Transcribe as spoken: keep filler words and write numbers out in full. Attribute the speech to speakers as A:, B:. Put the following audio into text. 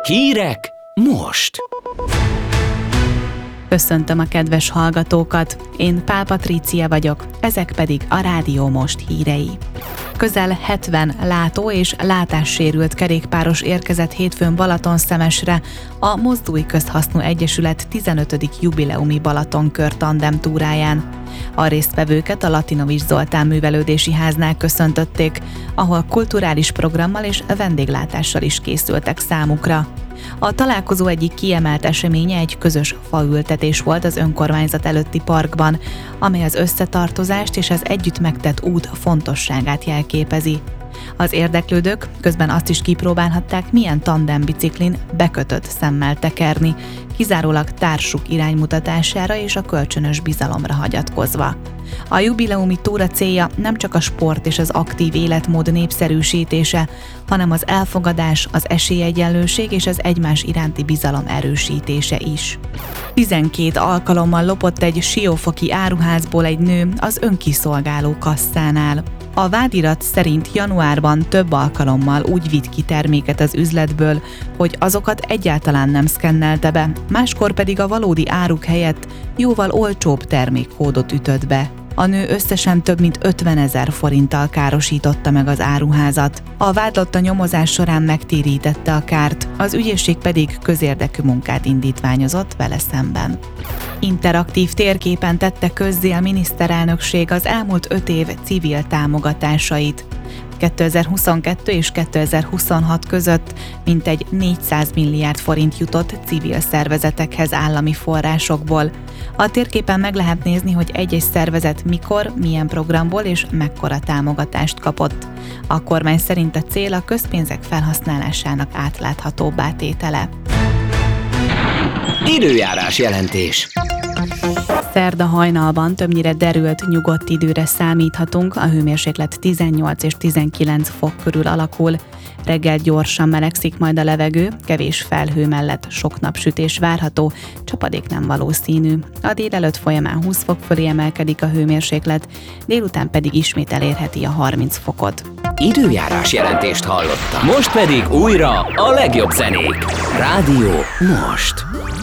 A: Hírek most!
B: Köszöntöm a kedves hallgatókat, én Pál Patrícia vagyok, ezek pedig a Rádió Most hírei. Közel hetven látó- és látássérült kerékpáros érkezett hétfőn Balatonszemesre a Mozdulj Közhasznú Egyesület tizenötödik jubileumi Balatonkör tandem túráján. A résztvevőket a Latinovics Zoltán Művelődési Háznál köszöntötték, ahol kulturális programmal és vendéglátással is készültek számukra. A találkozó egyik kiemelt eseménye egy közös faültetés volt az önkormányzat előtti parkban, amely az összetartozást és az együtt megtett út fontosságát jelképezi. Az érdeklődők közben azt is kipróbálhatták, milyen tandembiciklin bekötött szemmel tekerni, kizárólag társuk iránymutatására és a kölcsönös bizalomra hagyatkozva. A jubileumi túra célja nem csak a sport és az aktív életmód népszerűsítése, hanem az elfogadás, az esélyegyenlőség és az egymás iránti bizalom erősítése is. tizenkét alkalommal lopott egy siófoki áruházból egy nő az önkiszolgáló kasszánál. A vádirat szerint januárban több alkalommal úgy vitt ki terméket az üzletből, hogy azokat egyáltalán nem szkennelte be, máskor pedig a valódi áruk helyett jóval olcsóbb termékkódot ütött be. A nő összesen több mint ötvenezer forinttal károsította meg az áruházat. A vádlott a nyomozás során megtérítette a kárt, az ügyészség pedig közérdekű munkát indítványozott vele szemben. Interaktív térképen tette közzé a miniszterelnökség az elmúlt öt év civil támogatásait. kétezer-huszonkettő és kétezer-huszonhat között mintegy négyszáz milliárd forint jutott civil szervezetekhez állami forrásokból. A térképen meg lehet nézni, hogy egy-egy szervezet mikor, milyen programból és mekkora támogatást kapott. A kormány szerint a cél a közpénzek felhasználásának átláthatóbbá tétele.
A: Időjárás jelentés.
B: Szerda hajnalban többnyire derült, nyugodt időre számíthatunk, a hőmérséklet tizennyolc és tizenkilenc fok körül alakul. Reggel gyorsan melegszik majd a levegő, kevés felhő mellett sok napsütés várható, csapadék nem valószínű. A délelőtt folyamán húsz fok fölé emelkedik a hőmérséklet, délután pedig ismét elérheti a harminc fokot.
A: Időjárás jelentést hallottam. Most pedig újra a legjobb zenék. Rádió Most.